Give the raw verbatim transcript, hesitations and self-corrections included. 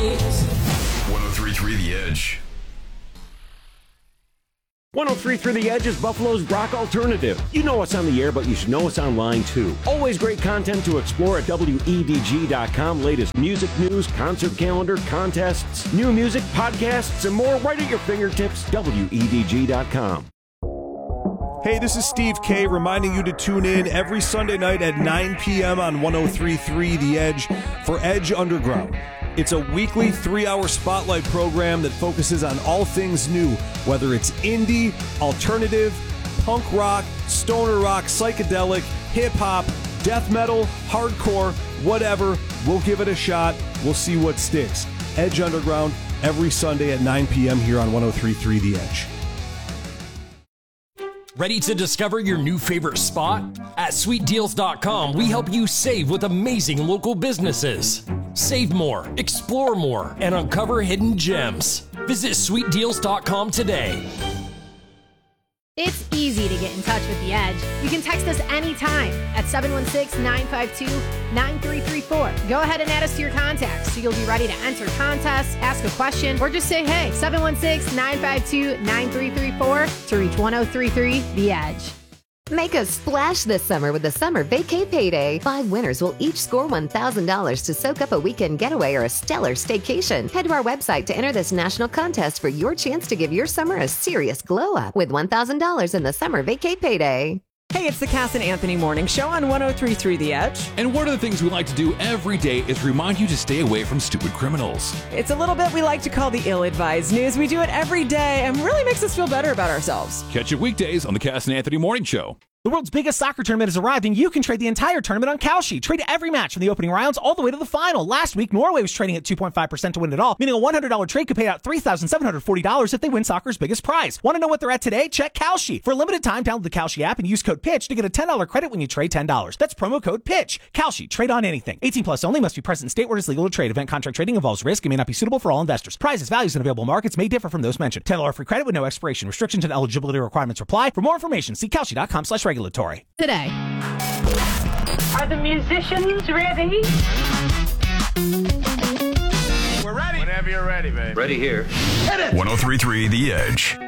one oh three point three The Edge. one oh three point three The Edge is Buffalo's rock alternative. You know us on the air, but you should know us online too. Always great content to explore at W E D G dot com. Latest music news, concert calendar, contests, new music, podcasts, and more right at your fingertips. W E D G dot com. Hey, this is Steve K reminding you to tune in every Sunday night at nine p.m. on one oh three point three The Edge for Edge Underground. It's a weekly three-hour spotlight program that focuses on all things new, whether it's indie, alternative, punk rock, stoner rock, psychedelic, hip-hop, death metal, hardcore, whatever. We'll give it a shot. We'll see what sticks. Edge Underground every Sunday at nine p.m. here on one oh three point three The Edge. Ready to discover your new favorite spot? At sweet deals dot com, we help you save with amazing local businesses. Save more, explore more, and uncover hidden gems. Visit sweet deals dot com today. It's easy to get in touch with The Edge. You can text us anytime at seven one six, nine five two, nine three three four. Go ahead and add us to your contacts so you'll be ready to enter contests, ask a question, or just say hey. seven one six, nine five two, nine three three four to reach one oh three point three The Edge. Make a splash this summer with the Summer Vacay Payday. Five winners will each score one thousand dollars to soak up a weekend getaway or a stellar staycation. Head to our website to enter this national contest for your chance to give your summer a serious glow up with one thousand dollars in the Summer Vacay Payday. Hey, it's the Cass and Anthony Morning Show on one oh three point three The Edge. And one of the things we like to do every day is remind you to stay away from stupid criminals. It's a little bit we like to call the ill-advised news. We do it every day and really makes us feel better about ourselves. Catch it weekdays on the Cass and Anthony Morning Show. The world's biggest soccer tournament has arrived, and you can trade the entire tournament on Kalshi. Trade every match from the opening rounds all the way to the final. Last week, Norway was trading at two point five percent to win it all, meaning a one hundred dollars trade could pay out three thousand seven hundred forty dollars if they win soccer's biggest prize. Want to know what they're at today? Check Kalshi. For a limited time, download the Kalshi app and use code PITCH to get a ten dollars credit when you trade ten dollars. That's promo code PITCH. Kalshi. Trade on anything. eighteen plus only. Must be present in state where it's legal to trade. Event contract trading involves risk and may not be suitable for all investors. Prizes, values, and available markets may differ from those mentioned. ten dollars free credit with no expiration. Restrictions and eligibility requirements apply. For more information, see Kalshi dot com slash regulatory. Today. Are the musicians ready? We're ready. Whenever you're ready, babe. Ready here. one oh three point three The Edge.